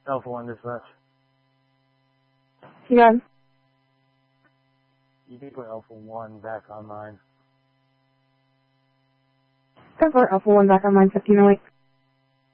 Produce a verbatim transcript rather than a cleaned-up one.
Alpha one dispatch. Yeah. You can put Alpha one back online. ten four Alpha one back on line fifteen oh eight.